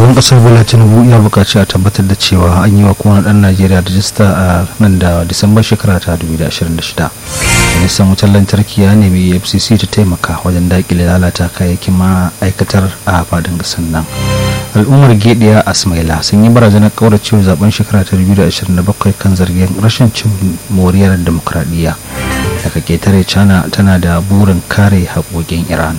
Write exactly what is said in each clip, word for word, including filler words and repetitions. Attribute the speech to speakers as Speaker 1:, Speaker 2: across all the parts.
Speaker 1: shugaban kasar Bola Tinubu ya buƙaci a tabbatar da cewa an yi wa kowane ɗan Najeriya rajista a nan da Disambar shekara ta dubu biyu da ashirin da shida. Ministan wutar lantarki ya nemi E F C C ta taimaka wajen daƙile lalata kayayyakin ma'aikatar a faɗin ƙasar nan. Al'ummar Gediya a Smaila sun yi barazanar ƙauracewa zaben shekara ta dubu biyu da ashirin da bakwai kan zargin rashin cin moriyar dimokuraɗiyya. Daga ƙetare, China tana da burin kare haƙoƙin Iran.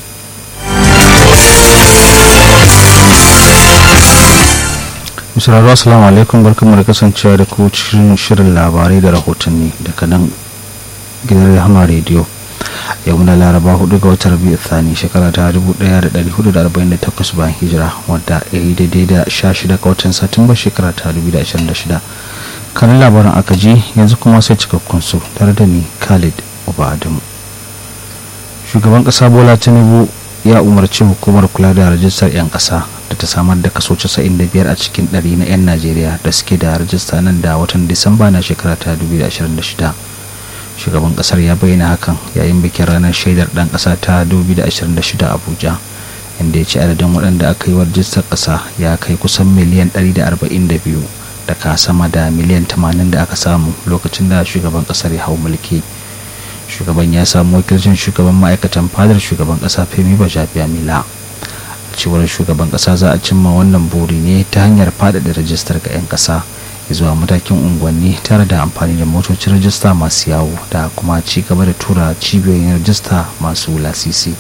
Speaker 1: Misrarwa, assalamu alaikum, barkanmu da kasancewa da ku cikin shirin labarai da rahotanni daga nan gidan Rahama Radio. Yau muna Laraba hudu ga watan Rabi'u Thani shekara ta dubu ɗaya da ɗari hudu da arba'in da takwas bayan hijira, wadda ya yi daidai da sha shida ga watan Satumba shekara ta dubu da ashirin da shida. Kanin labaran aka ji, yanzu kuma sai cikakkun su tare da ni Khalid Uba Adamu. Shugaban ƙasa Bola Tinubu ya umarci hukumar kula da rajistar 'yan ƙasa da ta samar da kaso casa'in da biyar a cikin ɗari na 'yan Najeriya da suke da rajista nan da watan Disamba na shekara ta dubu da ashirin da shida. Shugaban kasar ya bayyana hakan yayin bikin ranar shaidar ɗan ƙasa ta dubu da ashirin da shida a Abuja, inda ya ce adadin waɗanda aka yi wa rajistar ƙasa ya kai kusan miliyan ɗari da arba'in da biyu, daga sama da miliyan tamanin da aka samu lokacin da shugaban ƙasar ya hau mulki. Shugaban ya samu wakilcin shugaban ma'aikatan fadar shugaban ƙasa Femi Bajabiamila. A cewar shugaban ƙasa, za a cimma wannan buri ne ta hanyar faɗaɗa rajistar ga 'yan ƙasa zuwa matakin unguwanni tare da amfani da motocin rajista masu yawo da kuma ci gaba da tura cibiyoyin rajista masu lasisi.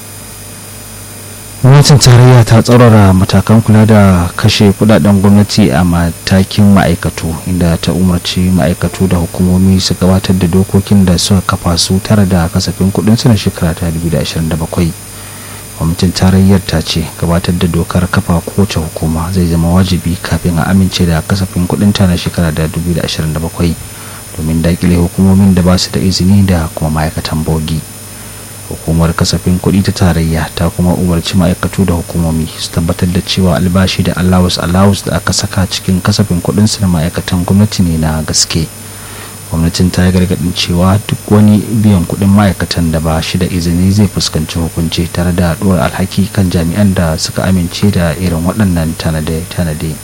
Speaker 1: Gwamnatin tarayya ta tsaurara matakan kula da kashe kudaden gwamnati a matakin ma'aikatu, inda ta umarci ma'aikatu da hukumomi su gabatar da dokokin da suka kafa su tare da kasafin kudinsu na shekara ta dubu da ashirin da bakwai. Gwamnatin tarayyar ta ce gabatar da dokar kafa kowace hukuma zai zama wajibi kafin a amince da kasafin kudinta na shekara da dubu da ashirin da bakwai domin dakile hukumomin da ba su da izini da kuma ma'aikatan bogi. Hukumar kasafin kudi ta tarayya ta kuma umarci ma'aikatu da hukumomi su tabbatar da cewa albashi da allowance allowance da aka saka cikin kasafin kudinsu na ma'aikatan gwamnati ne na gaske. Gwamnatin ta yi gargadin cewa duk wani biyan kudin ma'aikatan da ba shi da izini zai fuskanci hukunci tare da ɗora alhaki kan jami'an da suka amince da irin waɗannan tanade-tanade.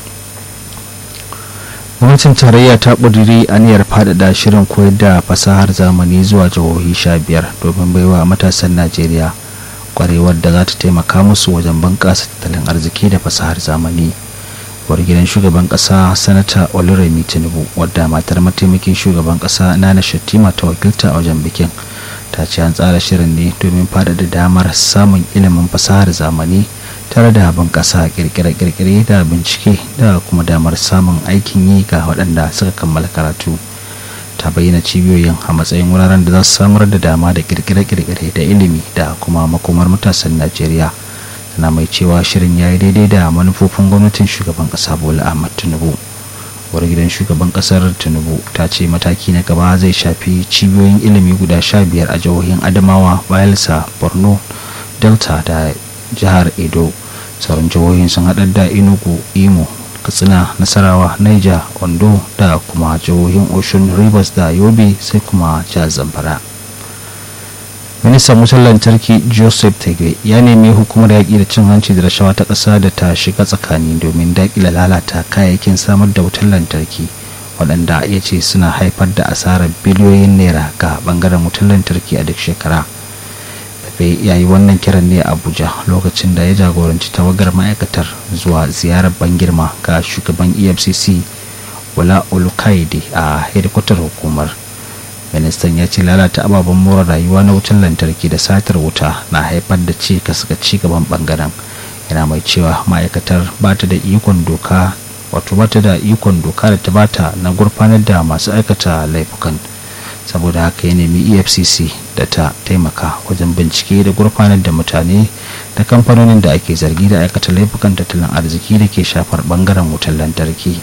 Speaker 1: Gwamnatin tarayya ta ƙudiri aniyar faɗaɗa shirin koyar da fasahar zamani zuwa jihohi sha biyar domin baiwa matasan Najeriya ƙwarewar da za ta taimaka musu wajen bunƙasa tattalin arziki da fasahar zamani. Uwar gidan shugaban kasa Sanata Oluremi Tinubu, wadda matar mataimakin shugaban kasa Nana Shettima ta wakilta a wajen bikin, ta ce an tsara shirin ne domin faɗaɗa damar samun ilimin fasahar zamani tare da bunƙasa kirkire-kirkire da bincike da kuma damar samun aikin yi ga waɗanda suka kammala karatu. Ta bayyana cibiyoyin a matsayin wuraren da za su samar da dama da kirkire-kirkire da ilimi da kuma makomar matasan Najeriya. Na mai cewa shirin ya yi daidai da manufofin gwamnatin shugaban kasa Bola Ahmed Tinubu. Uwar gidan shugaban kasar Tinubu ta ce mataki na gaba zai shafi cibiyoyin ilimi guda sha biyar a jihohin Adamawa, Bayelsa, Borno, Delta da jihar Edo. Sauran jihohin sun haɗar da Enugu, Imo, Katsina, Nasarawa, Niger, Ondo da kuma jihohin Osun, Rivers da Yobe, sai kuma jihar Zamfara. Ministan wutar lantarki Joseph Tege ya nemi hukumar yaƙi da cin hanci da rashawa ta ƙasa da ta shiga tsakani domin daƙile lalata kayayyakin samar da wutar lantarki, waɗanda ya ce suna haifar da asarar biliyoyin naira ga ɓangaren wutar lantarki a duk shekara. Tafe ya yi wannan kiran ne a Abuja lokacin da ya jagoranci tawagar ma'aikatar zuwa ziyarar ban girma ga shugaban E F C C Wala Olukaide a hedikwatar hukumar. Ministan ya ce lalata ababen more rayuwa na wutar lantarki da satar wuta na haifar da cikas ga cigaban bangaren. Yana mai cewa ma'aikatar ba ta da ikon doka wato ba ta da ikon doka da ta bata na gurfanar da masu aikata laifukan. Saboda haka ya nemi E F C C da ta taimaka wajen bincike da gurfanar da mutane da kamfanonin da ake zargi da aikata laifukan tattalin arziki da ke shafar bangaren wutar lantarki.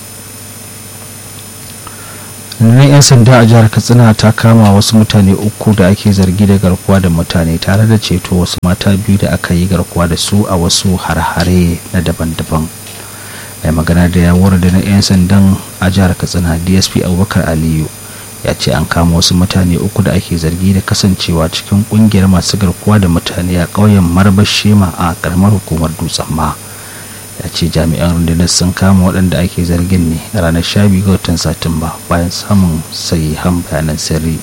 Speaker 1: Rundunar 'yan sanda a jihar Katsina ta kama wasu mutane uku da ake zargi da garkuwa da mutane tare da ceto wasu mata biyu da aka yi garkuwa da su a wasu har-hare na daban-daban. Mai magana da yawon rundunar 'yan sandan a jihar Katsina D S P Abubakar Aliyu ya ce an kama wasu mutane uku da ake zargi da kasancewa cikin kungiyar masu garkuwa da mutane a ƙauyen Marbar Shema a ƙaramar hukumar Dutsen Ma. ya ce jami'an rundunar sun kama waɗanda ake zargin ne a ranar sha biyu ga watan satumba bayan samun sahihan bayanan sirri.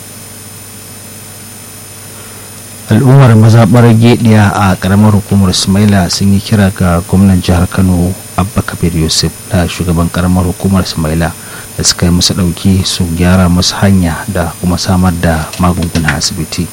Speaker 1: Al'ummar mazaɓar gediya a ƙaramar hukumar Sumaila sun yi kira ga gwamnan jihar Kano Abba Kabir Yusuf da shugaban ƙaramar hukumar Sumaila da suka yi musu ɗauki su gyara musu hanya da kuma samar da magunguna asibiti.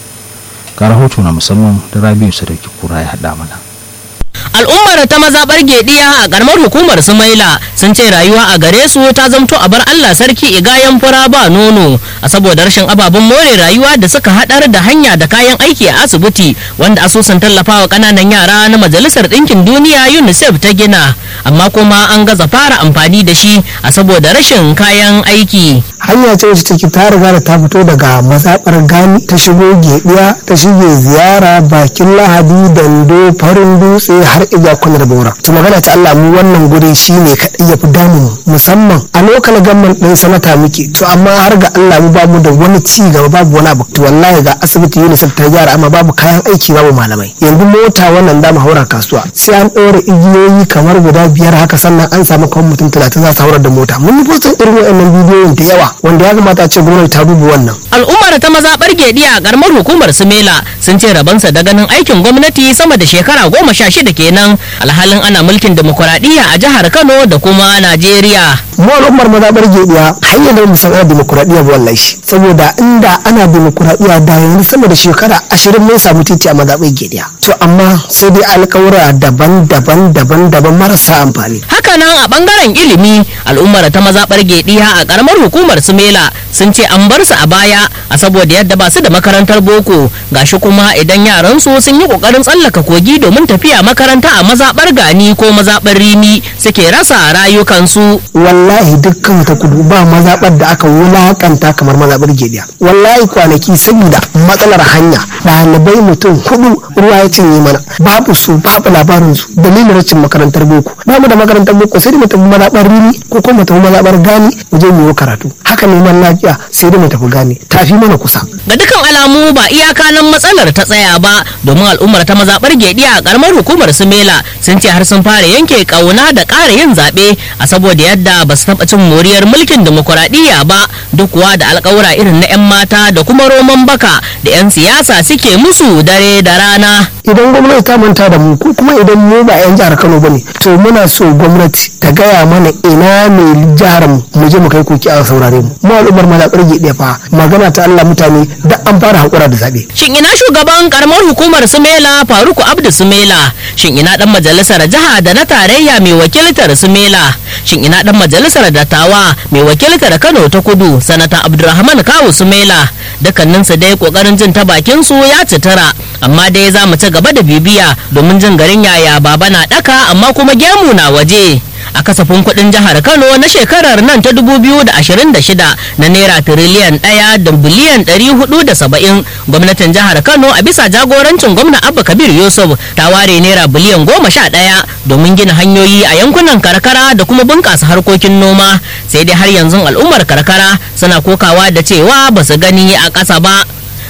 Speaker 1: Ga rahoto na musamman da Rabiu Sadauki Kura ya haɗa mana.
Speaker 2: Al'ummar ta mazaɓar gediya a ƙaramar hukumar Sumaila sun ce rayuwa a gare su ta zamto a bar Allah sarki igayen fura ba nono a saboda rashin ababen more rayuwa da suka haɗar da hanya da kayan aiki a asibiti wanda asusun tallafawa ƙananan yara na Majalisar Ɗinkin Duniya UNICEF ta gina, amma kuma an gaza fara amfani da shi a saboda rashin kayan aiki.
Speaker 3: Hanya ce wacce take ta riga da ta fito daga mazaɓar Gani ta shigo gediya ta shige Ziyara, Bakin Lahadi, Dando, Farin Dutse har iya kwanar Bora. To magana ta Allah mu wannan guri shine kadai yafi damu musamman a lokal gamman din sanata muke, to amma har ga Allah mu bamu da wani ci gaba, babu wani abu. To wallahi ga asibiti UNICEF ta gyara amma babu kayan aiki, babu malamai. Yanzu mota wannan da mu haura kasuwa sai an ɗora igiyoyi kamar guda biyar haka sannan an samu kawai mutum talatin za su haurar da mota. Mun yi postin irin wannan bidiyoyin da yawa wanda ya kamata a ce gwamnati ta duba wannan.
Speaker 2: Al'ummar ta mazaɓar gediya a ƙaramar hukumar Sumela sun ce rabansa da ganin aikin gwamnati sama da shekara goma sha shida kenan, alhalin ana mulkin demokuraɗiyya a jihar Kano da kuma Najeriya.
Speaker 3: Mu al'ummar mazaɓar gediya hanyar da mu san ana demokuraɗiyya ba wallahi, saboda inda ana demokuraɗiyya da yanzu sama da shekara ashirin mun samu titi a mazaɓar gediya. To amma sai dai alƙawura daban-daban daban-daban marasa amfani.
Speaker 2: Haka nan a bangaren ilimi, al'ummar ta mazaɓar gediya a ƙaramar hukumar Sumela sun ce an bar su a baya a saboda yadda ba su da makarantar boko, gashi kuma idan yaran su sun yi kokarin tsallaka kogi domin tafiya makaranta a mazaɓar Gani ko mazaɓar Rimi suke rasa rayukansu.
Speaker 3: Wallahi dukkan ta kudu ba mazaɓar da aka wulakanta kamar mazaɓar gediya. Wallahi kwanaki saboda matsalar hanya ɗalibai mutum hudu ruwa ya cinye mana, babu su babu labarin su dalilin rashin makarantar boko. Bamu da makarantar boko sai dai mu tafi mazaɓar Rimi ko kuma mu tafi mazaɓar Gani mu je mu yi karatu. Haka neman lafiya sai dai mu tafi Gani, tafi mana kusa.
Speaker 2: Ga dukkan alamu ba iyaka nan matsalar ta tsaya ba, domin al'ummar ta mazaɓar gediya a ƙaramar hukumar Sumela sun ce har sun fara yanke ƙauna da ƙara yin zaɓe a saboda yadda ba su taɓa cin moriyar mulkin demokuraɗiyya ba, duk kuwa da alƙawura irin na 'yan mata da kuma roman baka da 'yan siyasa suke musu dare da rana.
Speaker 3: Idan gwamnati ta manta da mu ko kuma idan mu ba 'yan jihar Kano bane, to muna so gwamnati ta gaya mana ina ne jihar mu mu je mu kai koki a saurare mu. Mu al'ummar mazaɓar gediya fa magana ta Allah mutane da an fara hakura da zaɓe.
Speaker 2: Shin ina shugaban karamar hukumar Sumela Faruku Abdu Sumela? Shin ina dan majalisar jiha da na tarayya mai wakiltar Sumela? Shin ina dan majalisar dattawa mai wakiltar Kano ta Kudu Sanata Abdulrahman Kawu Sumela? Dukkanin su dai kokarin jin ta bakin su ya citara, amma dai za mu ci gaba da bibiya domin jin garin yaya baba na daka amma kuma gemu na waje. A kasafin kudin jihar Kano na shekarar nan ta dubu biyu da ashirin da shida na naira tiriliyan ɗaya da biliyan ɗari hudu da saba'in, gwamnatin jihar Kano a bisa jagorancin gwamna Abba Kabir Yusuf ta ware naira biliyan goma sha ɗaya domin gina hanyoyi a yankunan karkara da kuma bunƙasa harkokin noma, sai dai har yanzu al'ummar karkara suna kokawa da cewa ba su gani a ƙasa ba.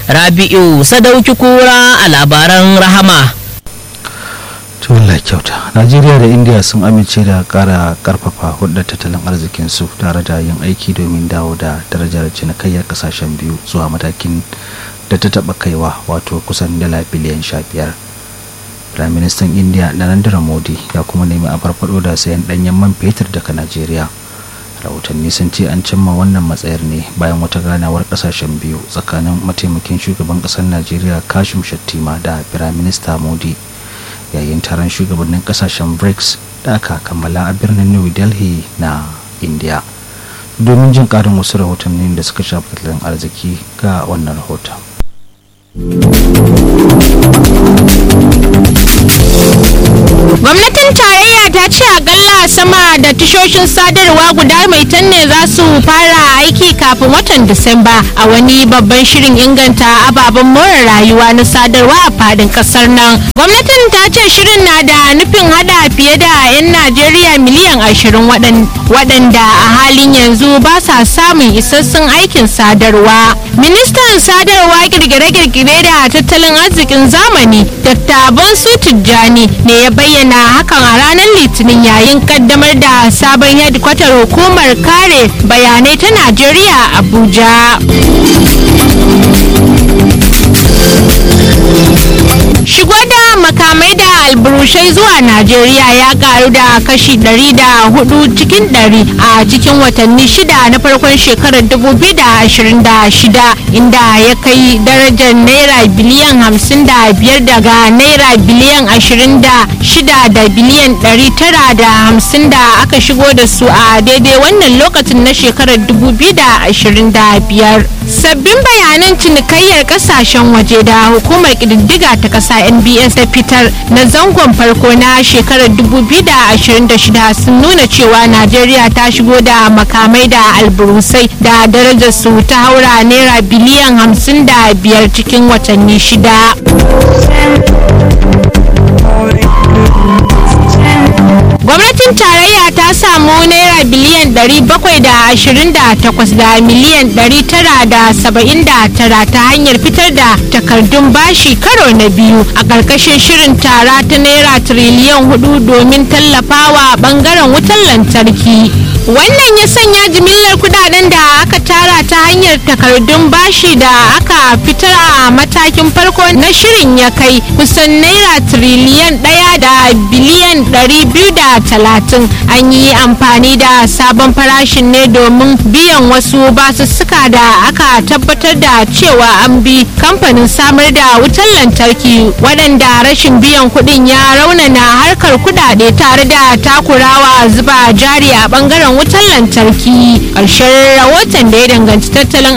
Speaker 2: Rabi'u Sadauki Kura a labaran Rahama.
Speaker 1: Allah kyauta. Najeriya da India sun amince da kara karfafa hudar tattalin arzikin su tare da yin aiki domin dawo da darajar cinikayyar kasashen biyu zuwa matakin da ta taba kaiwa, wato kusan dala biliyan sha biyar. Prime Minister India Narendra Modi ya kuma nemi a farfado da sayan danyen man fetur daga Najeriya. Rahotanni sun ce an cimma wannan matsayar ne bayan wata ganawar kasashen biyu tsakanin mataimakin shugaban kasar Najeriya Kashim Shettima da Prime Minister Modi yayin taron shugabannin kasashen BRICS da aka kammala a birnin New Delhi na India. Domin jin karin wasu rahotannin da suka shafi tattalin arziki ga wannan rahoton.
Speaker 4: Gwamnatin tarayya ta ce akalla sama da tashoshin sadarwa guda mai tanne za su fara aiki kafin watan Disamba a wani babban shirin inganta ababen more rayuwa na sadarwa a fadin kasar nan. Gwamnatin ta ce shirin na da nufin hada fiye da 'yan Najeriya miliyan ashirin waɗanda a halin yanzu ba sa samun isassun aikin sadarwa. Ministan sadarwa kirkire-kirkire da tattalin arzikin zamani Dokta Bonsu Tijjani ne ya bayyana hakan a ranar litinin yayin kaddamar da sabon hedikwatar hukumar kare bayanai ta Najeriya Abuja. Shigo da makamai da alburushai zuwa Najeriya ya karu da kashi ɗari da hudu cikin ɗari a cikin watanni shida na farkon shekarar dubu biyu da ashirin da shida, inda ya kai darajar naira biliyan hamsin da biyar daga naira biliyan ashirin da shida da biliyan ɗari tara da hamsin da aka shigo da su a daidai wannan lokacin na shekarar dubu biyu da ashirin da biyar. Sabbin bayanan cinikayyar kasashen waje da hukumar ƙididdiga ta ƙasa N B S ta fitar na zangon farko na shekarar dubu biyu da ashirin da shida sun nuna cewa Najeriya ta shigo da makamai da alburusai da darajar su ta haura naira biliyan hamsin da biyar cikin watanni shida. Gwamnatin tarayya ta samu naira biliyan ɗari bakwai da ashirin da takwas da miliyan ɗari tara da saba'in da tara ta hanyar fitar da takardun bashi karo na biyu a ƙarƙashin shirin tara ta naira tiriliyan hudu domin tallafawa ɓangaren wutar lantarki. Wannan ya sanya jimillar kudaden da aka tara ta hanyar takardun bashi da aka fitar a matakin farko na shirin ya kai kusan naira tiriliyan ɗaya da biliyan ɗari biyu da talatin. An yi amfani da sabon farashin ne domin biyan wasu basussuka da aka tabbatar da cewa an bi kamfanin samar da wutar lantarki, waɗanda rashin biyan kuɗin ya raunana harkar kudade tare da takurawa zuba jari a ɓangaren wutar lantarki. Ƙarshen rahoton da ya danganci tattalin